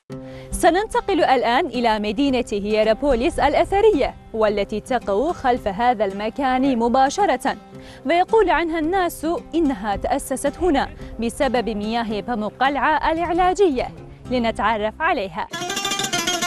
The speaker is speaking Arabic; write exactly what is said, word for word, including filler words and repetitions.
سننتقل الآن إلى مدينة هيرابوليس الأثرية، والتي تقع خلف هذا المكان مباشرة، ويقول عنها الناس إنها تأسست هنا بسبب مياه بمقلعة العلاجية. لنتعرف عليها.